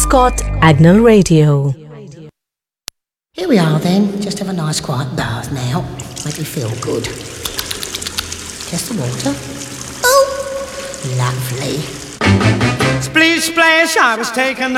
Scott Agnell Radio. Here we are then, just have a nice quiet bath now, make you feel good. Test the water. Oh, lovely. Splish splash, I was taken